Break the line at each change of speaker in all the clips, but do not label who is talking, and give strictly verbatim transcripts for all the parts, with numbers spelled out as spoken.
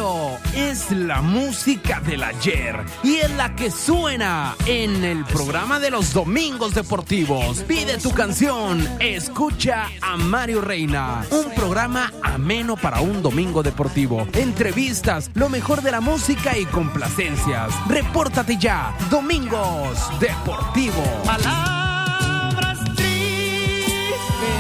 Claro, es la música del ayer y es la que suena en el programa de los domingos deportivos. Pide tu canción, escucha a Mario Reina. Un programa ameno para un domingo deportivo. Entrevistas, lo mejor de la música y complacencias. Repórtate ya, Domingos Deportivos.
Palabras tristes.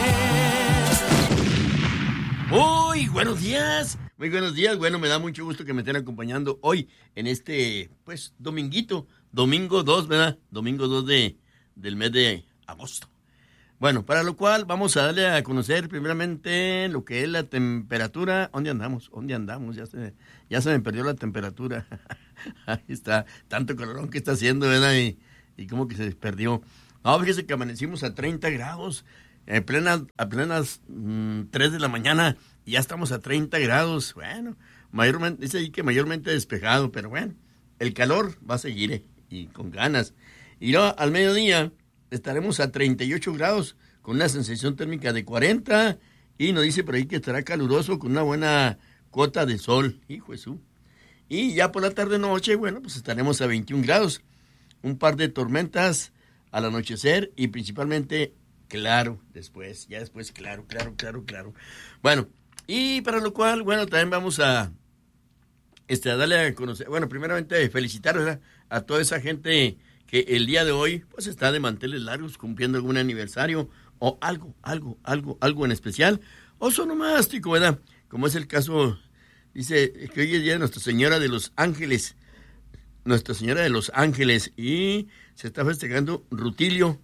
Muy buenos días. Muy buenos días, bueno, me da mucho gusto que me estén acompañando hoy en este, pues, dominguito, domingo dos, ¿verdad? Domingo dos de, del mes de agosto. Bueno, para lo cual vamos a darle a conocer primeramente lo que es la temperatura. ¿Dónde andamos? ¿Dónde andamos? Ya se, ya se me perdió la temperatura. Ahí está, tanto calorón que está haciendo, ¿verdad? Y, y como que se perdió. No, fíjese que amanecimos a treinta grados, en plenas, a plenas mmm, tres de la mañana. Ya estamos a treinta grados, bueno, mayormente, dice ahí que mayormente despejado, pero bueno, el calor va a seguir, eh, y con ganas. Y luego al mediodía estaremos a treinta y ocho grados, con una sensación térmica de cuarenta, y nos dice por ahí que estará caluroso, con una buena cuota de sol, hijo de su. Y ya por la tarde-noche, bueno, pues estaremos a veintiún grados, un par de tormentas al anochecer, y principalmente claro, después, ya después claro, claro, claro, claro. Bueno, y para lo cual, bueno, también vamos a, este, a darle a conocer, bueno, primeramente felicitar, ¿verdad?, a toda esa gente que el día de hoy, pues, está de manteles largos, cumpliendo algún aniversario, o algo, algo, algo, algo en especial, o sonomástico, ¿verdad?, como es el caso, dice, que hoy es día de Nuestra Señora de los Ángeles, Nuestra Señora de los Ángeles, y se está festejando Rutilio,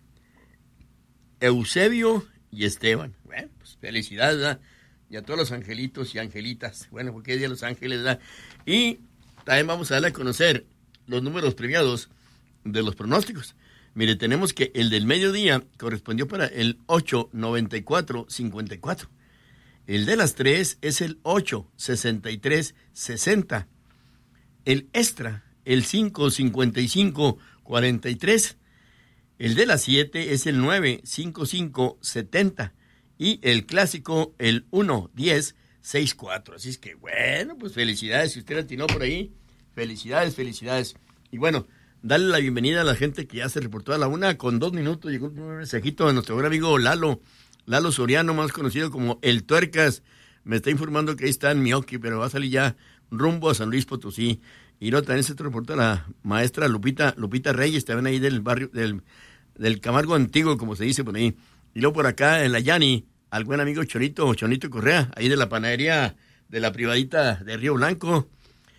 Eusebio y Esteban. Bueno, pues, felicidades, ¿verdad?, y a todos los angelitos y angelitas, bueno, porque es día de los ángeles, ¿verdad? Y también vamos a darle a conocer los números premiados de los pronósticos. Mire, tenemos que el del mediodía correspondió para el ocho noventa y cuatro cincuenta y cuatro. El de las tres es el ocho sesenta y tres sesenta. El extra, el cinco cincuenta y cinco cuarenta y tres. El de las siete es el nueve cincuenta y cinco setenta. Y el clásico, el uno diez sesenta y cuatro. Así es que, bueno, pues felicidades. Si usted atinó por ahí, felicidades, felicidades. Y bueno, darle la bienvenida a la gente que ya se reportó a la una con dos minutos. Llegó un mensajito de nuestro gran amigo Lalo, Lalo Soriano, más conocido como El Tuercas. Me está informando que ahí está en Mioki, pero va a salir ya rumbo a San Luis Potosí. Y luego también se reportó la maestra Lupita, Lupita Reyes, también ahí del barrio, del, del Camargo Antiguo, como se dice por ahí. Y luego por acá en la Yani, al buen amigo Chonito, Chonito Correa, ahí de la panadería de la privadita de Río Blanco.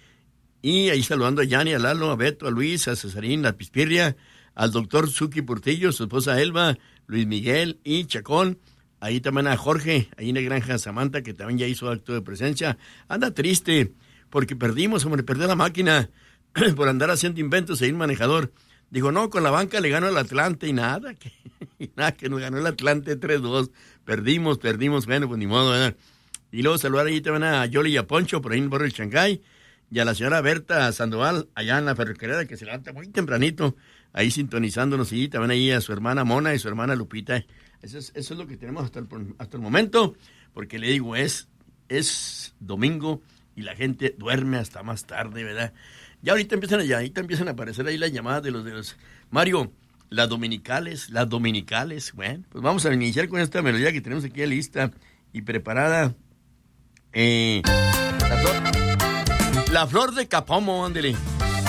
Y ahí saludando a Yani, a Lalo, a Beto, a Luis, a Cesarín, a Pispirria, al doctor Suki Portillo, su esposa Elba, Luis Miguel y Chacón. Ahí también a Jorge, ahí en la granja Samantha, que también ya hizo acto de presencia. Anda triste, porque perdimos, hombre, perdió la máquina por andar haciendo inventos e ir manejador. Dijo, no, con la banca le ganó el Atlante y nada, que, y nada, que nos ganó el Atlante tres dos. Perdimos, perdimos, bueno, pues ni modo, ¿verdad? Y luego saludar ahí también a Yoli y a Poncho, por ahí en el barrio del Chancay, y a la señora Berta Sandoval, allá en la ferrocarrera, que se levanta muy tempranito, ahí sintonizándonos, y también ahí a su hermana Mona y su hermana Lupita. Eso es, eso es lo que tenemos hasta el, hasta el momento, porque le digo, es, es domingo y la gente duerme hasta más tarde, ¿verdad? Ya ahorita empiezan allá, ahorita empiezan a aparecer ahí las llamadas de los de los Mario, las dominicales, las dominicales. Bueno, pues vamos a iniciar con esta melodía que tenemos aquí lista y preparada. Eh, la, flor, la flor de Capomo, ándele.